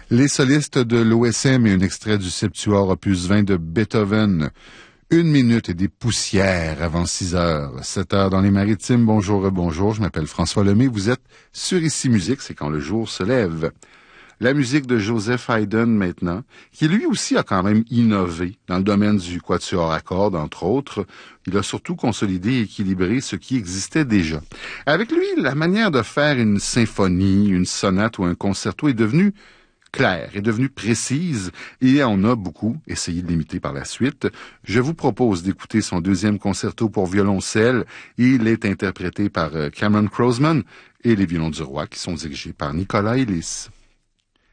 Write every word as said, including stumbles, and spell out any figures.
Les solistes de l'O S M et un extrait du Septuor opus vingt de Beethoven. Une minute et des poussières avant six heures. sept heures dans les Maritimes. Bonjour, bonjour. Je m'appelle François Lemay. Vous êtes sur Ici Musique, c'est quand le jour se lève. La musique de Joseph Haydn maintenant, qui lui aussi a quand même innové dans le domaine du quatuor à cordes, entre autres. Il a surtout consolidé et équilibré ce qui existait déjà. Avec lui, la manière de faire une symphonie, une sonate ou un concerto est devenue claire, est devenue précise et on a beaucoup essayé de l'imiter par la suite. Je vous propose d'écouter son deuxième concerto pour violoncelle. Il est interprété par Cameron Croasman et les violons du roi qui sont dirigés par Nicolas Elis.